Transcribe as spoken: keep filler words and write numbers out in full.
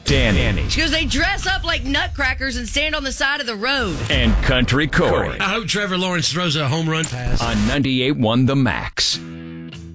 Danny. She goes, they dress up like nutcrackers and stand on the side of the road. And Country Corey. I hope Trevor Lawrence throws a home run pass. On ninety-eight point one The Max.